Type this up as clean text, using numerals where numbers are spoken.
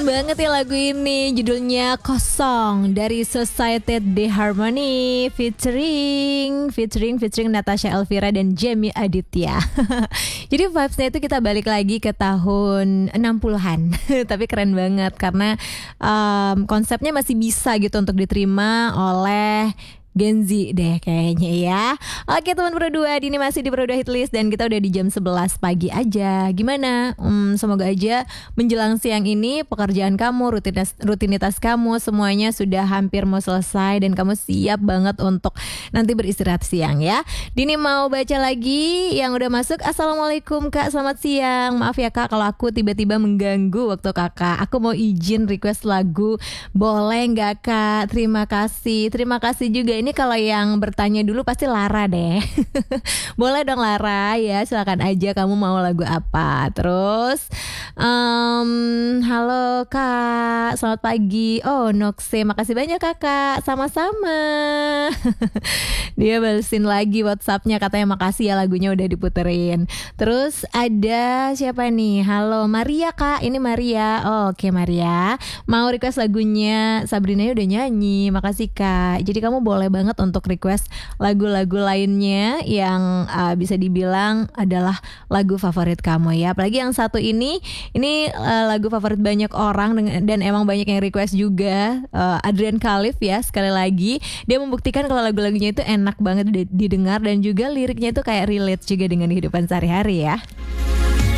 banget ya lagu ini. Judulnya Kosong dari Society The Harmony featuring Natasha Elvira dan Jamie Aditya. Jadi vibes-nya itu kita balik lagi ke tahun 60-an. Tapi keren banget karena konsepnya masih bisa gitu untuk diterima oleh Gen Z deh kayaknya ya. Oke teman Pro 2, Dini masih di Pro 2 Hitlist dan kita udah di jam 11 pagi aja. Gimana? Semoga aja menjelang siang ini pekerjaan kamu, rutinitas kamu semuanya sudah hampir mau selesai dan kamu siap banget untuk nanti beristirahat siang ya. Dini mau baca lagi yang udah masuk. Assalamualaikum Kak, selamat siang. Maaf ya Kak kalau aku tiba-tiba mengganggu waktu Kakak. Aku mau izin request lagu. Boleh nggak Kak? Terima kasih juga. Ini kalau yang bertanya dulu pasti Lara deh. Boleh dong Lara ya, silakan aja kamu mau lagu apa. Terus halo Kak, selamat pagi. Oh Nokse, makasih banyak Kakak. Sama-sama. Dia balesin lagi WhatsAppnya, katanya makasih ya lagunya udah diputerin. Terus ada siapa nih? Halo Maria Kak, ini Maria. Oh, oke Maria, mau request lagunya Sabrina udah nyanyi. Makasih Kak. Jadi kamu boleh banget untuk request lagu-lagu lainnya yang bisa dibilang adalah lagu favorit kamu ya. Apalagi yang satu ini lagu favorit banyak orang dan emang banyak yang request juga. Adrian Khalif ya, sekali lagi dia membuktikan kalau lagu-lagunya itu enak banget didengar dan juga liriknya itu kayak relate juga dengan kehidupan sehari-hari ya.